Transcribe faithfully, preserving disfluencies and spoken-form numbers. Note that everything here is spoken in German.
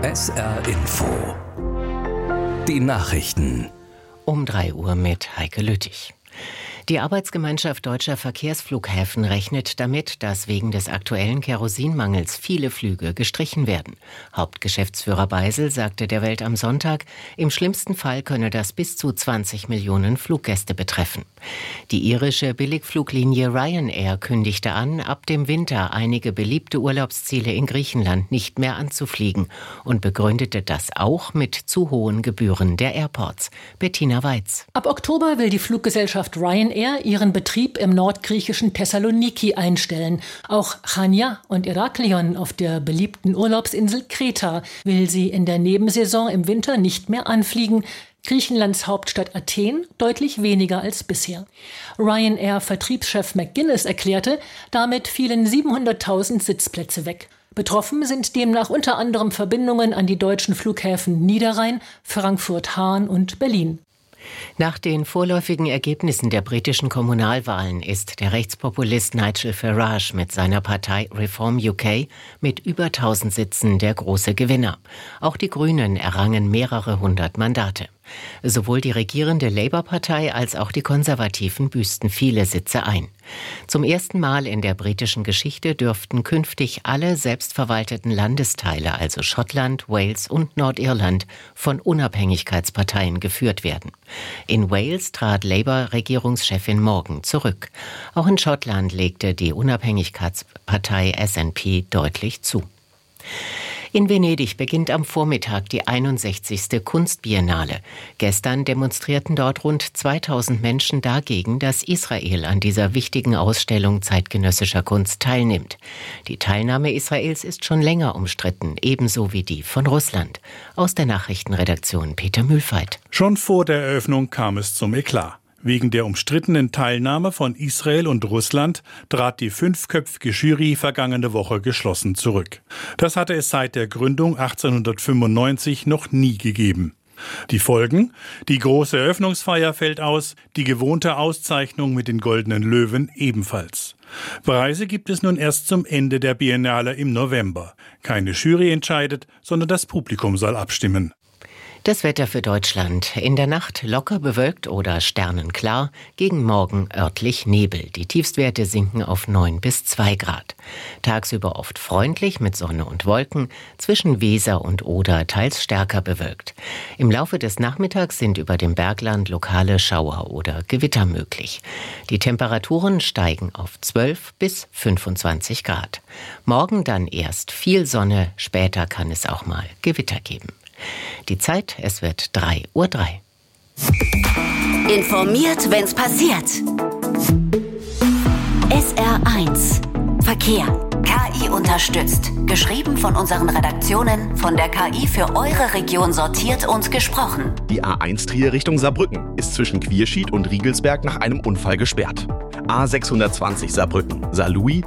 S R Info. Die Nachrichten. Um drei Uhr mit Heike Lüttich. Die Arbeitsgemeinschaft Deutscher Verkehrsflughäfen rechnet damit, dass wegen des aktuellen Kerosinmangels viele Flüge gestrichen werden. Hauptgeschäftsführer Beisel sagte der Welt am Sonntag, im schlimmsten Fall könne das bis zu zwanzig Millionen Fluggäste betreffen. Die irische Billigfluglinie Ryanair kündigte an, ab dem Winter einige beliebte Urlaubsziele in Griechenland nicht mehr anzufliegen und begründete das auch mit zu hohen Gebühren der Airports. Bettina Weiz. Ab Oktober will die Fluggesellschaft Ryanair ihren Betrieb im nordgriechischen Thessaloniki einstellen. Auch Chania und Heraklion auf der beliebten Urlaubsinsel Kreta will sie in der Nebensaison im Winter nicht mehr anfliegen. Griechenlands Hauptstadt Athen deutlich weniger als bisher. Ryanair-Vertriebschef McGuinness erklärte, damit fielen siebenhunderttausend Sitzplätze weg. Betroffen sind demnach unter anderem Verbindungen an die deutschen Flughäfen Niederrhein, Frankfurt-Hahn und Berlin. Nach den vorläufigen Ergebnissen der britischen Kommunalwahlen ist der Rechtspopulist Nigel Farage mit seiner Partei Reform U K mit über tausend Sitzen der große Gewinner. Auch die Grünen errangen mehrere hundert Mandate. Sowohl die regierende Labour-Partei als auch die Konservativen büßten viele Sitze ein. Zum ersten Mal in der britischen Geschichte dürften künftig alle selbstverwalteten Landesteile, also Schottland, Wales und Nordirland, von Unabhängigkeitsparteien geführt werden. In Wales trat Labour-Regierungschefin Morgan zurück. Auch in Schottland legte die Unabhängigkeitspartei S N P deutlich zu. In Venedig beginnt am Vormittag die einundsechzigste Kunstbiennale. Gestern demonstrierten dort rund zweitausend Menschen dagegen, dass Israel an dieser wichtigen Ausstellung zeitgenössischer Kunst teilnimmt. Die Teilnahme Israels ist schon länger umstritten, ebenso wie die von Russland. Aus der Nachrichtenredaktion Peter Mühlfeit. Schon vor der Eröffnung kam es zum Eklat. Wegen der umstrittenen Teilnahme von Israel und Russland trat die fünfköpfige Jury vergangene Woche geschlossen zurück. Das hatte es seit der Gründung achtzehnhundertfünfundneunzig noch nie gegeben. Die Folgen? Die große Eröffnungsfeier fällt aus, die gewohnte Auszeichnung mit den Goldenen Löwen ebenfalls. Preise gibt es nun erst zum Ende der Biennale im November. Keine Jury entscheidet, sondern das Publikum soll abstimmen. Das Wetter für Deutschland. In der Nacht locker bewölkt oder sternenklar, gegen Morgen örtlich Nebel. Die Tiefstwerte sinken auf neun bis zwei Grad. Tagsüber oft freundlich mit Sonne und Wolken, zwischen Weser und Oder teils stärker bewölkt. Im Laufe des Nachmittags sind über dem Bergland lokale Schauer oder Gewitter möglich. Die Temperaturen steigen auf zwölf bis fünfundzwanzig Grad. Morgen dann erst viel Sonne, später kann es auch mal Gewitter geben. Die Zeit, es wird drei Uhr drei. Informiert, wenn's passiert. S R eins Verkehr. K I unterstützt. Geschrieben von unseren Redaktionen, von der K I für eure Region sortiert und gesprochen. Die A eins Trier Richtung Saarbrücken ist zwischen Quierschied und Riegelsberg nach einem Unfall gesperrt. A sechshundertzwanzig Saarbrücken, Saarlouis